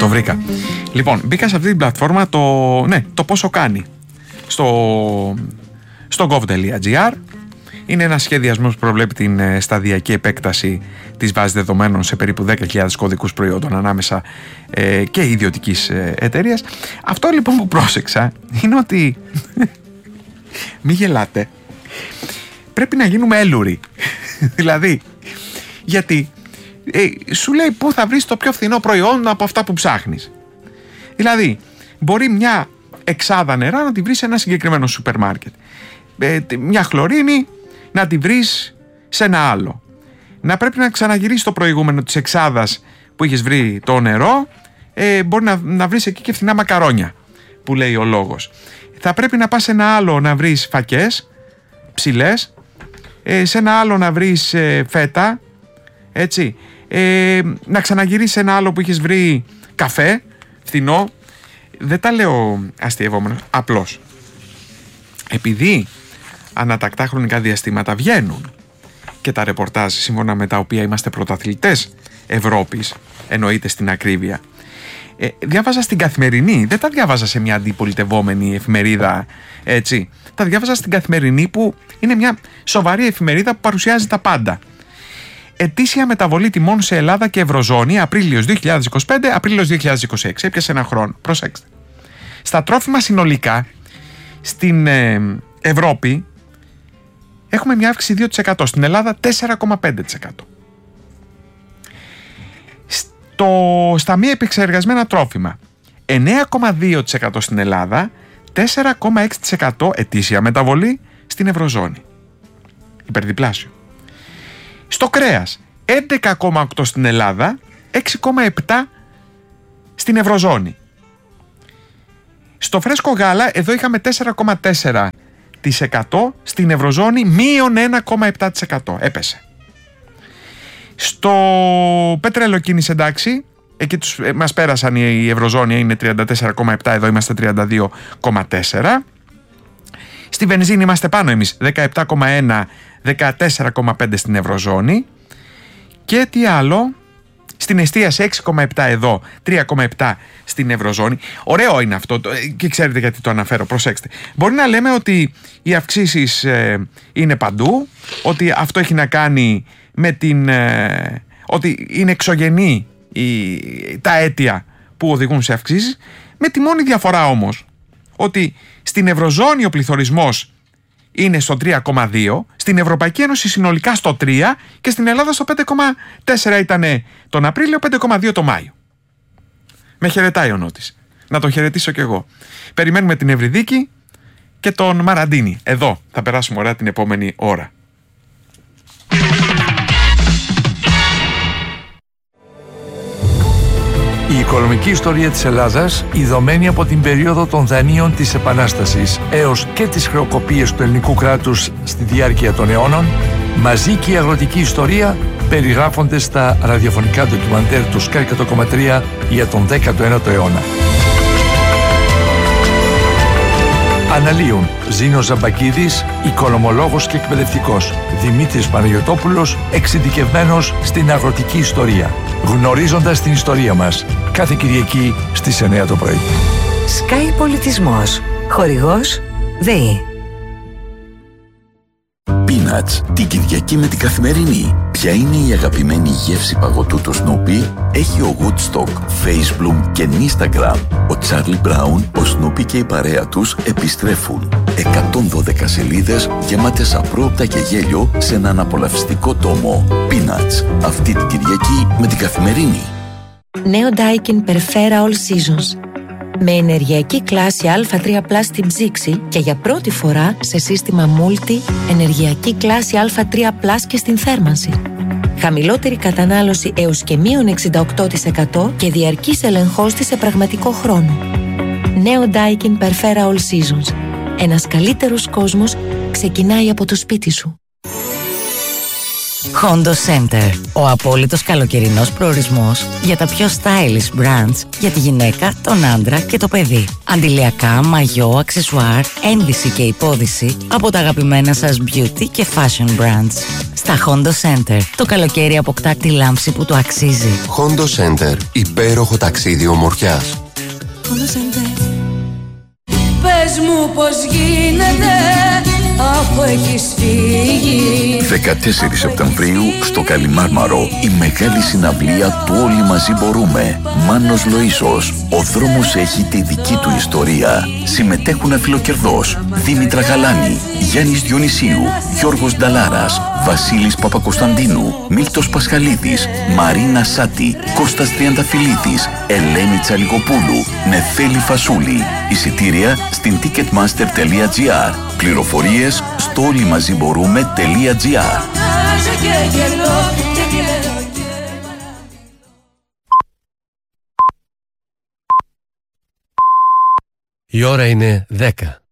Το βρήκα. Λοιπόν, μπήκα σε αυτή την πλατφόρμα το πόσο κάνει στο gov.gr. Είναι ένας σχεδιασμός που προβλέπει την σταδιακή επέκταση της βάσης δεδομένων σε περίπου 10.000 κωδικούς προϊόντων ανάμεσα και ιδιωτικής εταιρείας. Αυτό λοιπόν που πρόσεξα είναι ότι μη γελάτε, πρέπει να γίνουμε έλουροι. Δηλαδή, γιατί σου λέει πού θα βρεις το πιο φθηνό προϊόν από αυτά που ψάχνεις. Δηλαδή, μπορεί μια εξάδα νερά να τη βρεις σε ένα συγκεκριμένο σούπερ μάρκετ. Μια χλωρίνη να τη βρεις σε ένα άλλο. Να πρέπει να ξαναγυρίσεις το προηγούμενο της εξάδας που είχες βρει το νερό. Μπορεί να βρεις εκεί και φθηνά μακαρόνια, που λέει ο λόγος. Θα πρέπει να πας σε ένα άλλο να βρεις φακές ψηλές, σε ένα άλλο να βρεις φέτα, έτσι. Να ξαναγυρίσεις σε ένα άλλο που είχες βρει καφέ φθηνό. Δεν τα λέω αστειευόμενος, απλώς επειδή ανατακτά χρονικά διαστήματα βγαίνουν και τα ρεπορτάζ σύμφωνα με τα οποία είμαστε πρωταθλητές Ευρώπης, εννοείται στην ακρίβεια, διάβαζα στην Καθημερινή, δεν τα διάβαζα σε μια αντιπολιτευόμενη εφημερίδα, έτσι. Τα διάβαζα στην Καθημερινή, που είναι μια σοβαρή εφημερίδα που παρουσιάζει τα πάντα. Ετήσια μεταβολή τιμών σε Ελλάδα και Ευρωζώνη, Απρίλιος 2025, Απρίλιος 2026. Έπιασε ένα χρόνο. Προσέξτε. Στα τρόφιμα συνολικά, στην Ευρώπη, έχουμε μια αύξηση 2%. Στην Ελλάδα 4,5%. Στα μη επεξεργασμένα τρόφιμα 9,2% στην Ελλάδα, 4,6% ετήσια μεταβολή στην Ευρωζώνη. Υπερδιπλάσιο. Στο κρέας 11,8% στην Ελλάδα, 6,7% στην Ευρωζώνη. Στο φρέσκο γάλα εδώ είχαμε 4,4%, στην Ευρωζώνη μείον 1,7%. Έπεσε. Στο πετρέλαιο κίνηση, εντάξει, εκεί μας πέρασαν, η Ευρωζώνη είναι 34,7%, εδώ είμαστε 32,4%. Στη βενζίνη είμαστε πάνω εμείς, 17,1%, 14,5% στην Ευρωζώνη. Και τι άλλο, στην εστίαση 6,7% εδώ, 3,7% στην Ευρωζώνη. Ωραίο είναι αυτό και ξέρετε γιατί το αναφέρω, προσέξτε. Μπορεί να λέμε ότι οι αυξήσεις είναι παντού, ότι αυτό έχει να κάνει με ότι είναι εξωγενή τα αίτια που οδηγούν σε αυξήσεις, με τη μόνη διαφορά όμως ότι στην Ευρωζώνη ο πληθωρισμός είναι στο 3,2%, στην Ευρωπαϊκή Ένωση συνολικά στο 3% και στην Ελλάδα στο 5,4% ήταν τον Απρίλιο, 5,2% το Μάιο. Με χαιρετάει ο Νότης. Να τον χαιρετήσω κι εγώ. Περιμένουμε την Ευρυδίκη και τον Μαραντίνη. Εδώ θα περάσουμε ωραία την επόμενη ώρα. Η οικονομική ιστορία της Ελλάδας, ειδωμένη από την περίοδο των δανείων της Επανάστασης έως και τις χρεοκοπίες του ελληνικού κράτους στη διάρκεια των αιώνων, μαζί και η αγροτική ιστορία περιγράφονται στα ραδιοφωνικά ντοκιμαντέρ του Sky 100,3 για τον 19ο αιώνα. Αναλύουν Ζήνος Ζαμπακίδης, οικονομολόγος και εκπαιδευτικός, Δημήτρης Παναγιωτόπουλος, εξειδικευμένος στην αγροτική ιστορία. Γνωρίζοντας την ιστορία μας, κάθε Κυριακή στις 9 το πρωί. Sky Πολιτισμός. Χορηγός ΔΕΗ. Peanuts, την Κυριακή με την Καθημερινή. Ποια είναι η αγαπημένη γεύση παγωτού του Snoopy? Έχει ο Woodstock, Facebook και Instagram. Ο Charlie Brown, ο Snoopy και η παρέα τους επιστρέφουν. 112 σελίδες γεμάτες απρόοπτα και γέλιο σε έναν απολαυστικό τόμο. Peanuts, αυτή την Κυριακή με την Καθημερινή. Νέο Daikin Perfera All Seasons. Με ενεργειακή κλάση Α3+ στην ψήξη και για πρώτη φορά σε σύστημα Multi ενεργειακή κλάση Α3+ και στην θέρμανση. Χαμηλότερη κατανάλωση έως και μείον 68% και διαρκής ελεγχός της σε πραγματικό χρόνο. Νέο Daikin Perfera All Seasons. Ένας καλύτερος κόσμος ξεκινάει από το σπίτι σου. Hondo Center. Ο απόλυτος καλοκαιρινός προορισμός για τα πιο stylish brands για τη γυναίκα, τον άντρα και το παιδί. Αντιλιακά, μαγιό, αξεσουάρ, ένδυση και υπόδυση από τα αγαπημένα σας beauty και fashion brands. Στα Hondo Center, το καλοκαίρι αποκτά τη λάμψη που το αξίζει. Hondo Center. Υπέροχο ταξίδι ομορφιάς. Hondo Center. Πες μου πως γίνεται αφού έχεις φύγει. 14 Σεπτεμβρίου στο Καλιμάρμαρο η μεγάλη συναυλία του Όλοι Μαζί Μπορούμε. Μάνος Λοΐσος. Ο δρόμος έχει τη δική του ιστορία. Συμμετέχουν αφιλοκερδός Δήμητρα Γαλάνη, Γιάννης Διονυσίου, Γιώργος Νταλάρας, Βασίλης Παπακοσταντίνου, Μίλτος Πασχαλίδης, Μαρίνα Σάτη, Κώστας Τριανταφυλλίδης, Ελένη Τσαλιγοπούλου, Νεφέλη Φασούλη. Εισιτήρια στην ticketmaster.gr. Πληροφορίες στο όλοιμαζιμπορούμε.gr. Η ώρα είναι 10.